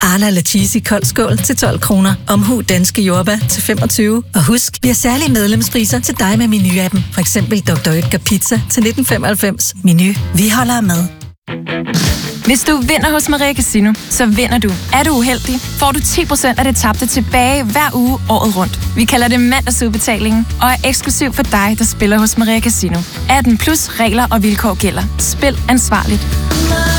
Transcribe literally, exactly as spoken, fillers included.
Arla eller cheesy kold skål til tolv kroner. Omhu danske jordbær til femogtyve. Og husk, vi har særlige medlemspriser til dig med Meny-appen. For eksempel doktor Oetker Pizza til nitten femoghalvfems. Meny. Vi holder med. Hvis du vinder hos Maria Casino, så vinder du. Er du uheldig, får du ti procent af det tabte tilbage hver uge året rundt. Vi kalder det mandagsudbetalingen og er eksklusiv for dig, der spiller hos Maria Casino. atten plus regler og vilkår gælder. Spil ansvarligt.